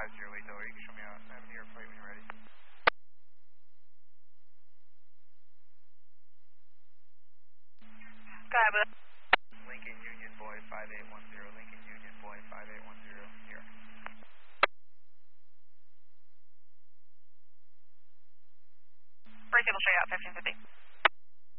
50 Delaware. You can show me out 7 New York flight when you're ready. Go ahead, Will. Lincoln Union Boy 5810. Lincoln Union Boy 5810. Here. First table straight out, 1550.